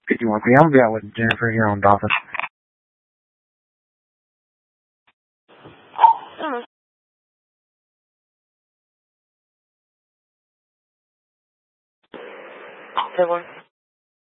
51. I'm be out with Jennifer here on Dolphin. Say what?